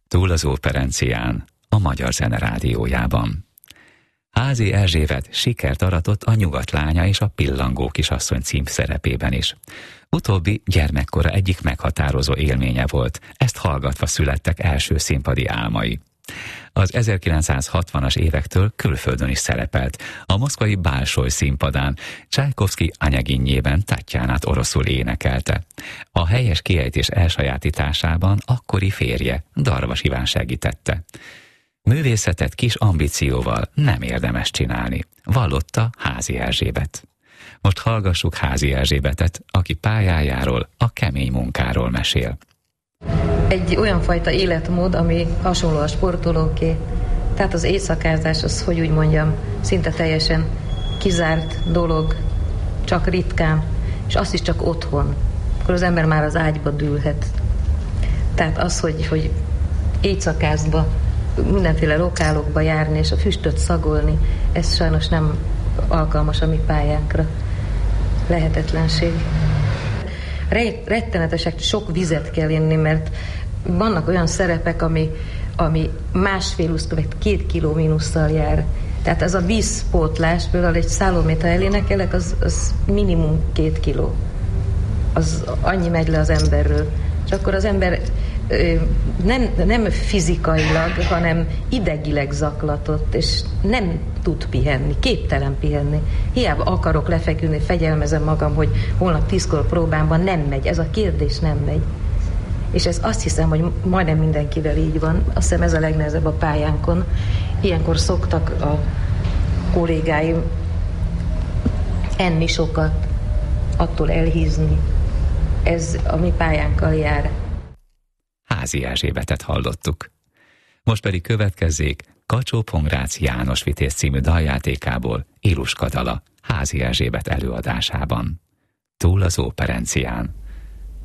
Túl az Óperencián, a Magyar Zene Rádiójában. Házi Erzsébet sikert aratott a Nyugatlánya és a Pillangó kisasszony címszerepében is. Utóbbi gyermekkora egyik meghatározó élménye volt, ezt hallgatva születtek első színpadi álmai. Az 1960-as évektől külföldön is szerepelt, a moszkvai Bálsoj színpadán, Csajkovszky Anyaginjében Tatjánát oroszul énekelte. A helyes kiejtés elsajátításában akkori férje, Darvas Iván segítette. Művészetet kis ambícióval nem érdemes csinálni, vallotta Házi Erzsébet. Most hallgassuk Házi Erzsébetet, aki pályájáról, a kemény munkáról mesél. Egy olyan fajta életmód, ami hasonló a sportolóké. Tehát az éjszakázás, az, hogy úgy mondjam, szinte teljesen kizárt dolog, csak ritkán, és azt is csak otthon. Akkor az ember már az ágyba dűlhet. Tehát az, hogy éjszakázba, mindenféle lokálokba járni, és a füstöt szagolni, ez sajnos nem alkalmas a mi pályánkra. Lehetetlenség. Rettenetesek, sok vizet kell inni, mert vannak olyan szerepek, ami 1,5-2 kiló mínusszal jár. Tehát ez a vízpótlás, például egy Szálomét, ha elénekelek, az minimum 2 kiló. Az annyi megy le az emberről. És akkor az ember nem fizikailag, hanem idegileg zaklatott, és nem tud pihenni, képtelen pihenni. Hiába akarok lefeküdni, fegyelmezem magam, hogy holnap 10-kor próbámban nem megy. Ez a kérdés nem megy. És ez azt hiszem, hogy majdnem mindenkivel így van. Azt hiszem ez a legnehezebb a pályánkon. Ilyenkor szoktak a kollégáim enni sokat, attól elhízni. Ez a mi pályánkkal jár. Házi Erzsébetet hallottuk. Most pedig következzék Kacsó-Pongrác János Vitéz című daljátékából Iluska dala Házi Erzsébet előadásában. Túl az Óperencián.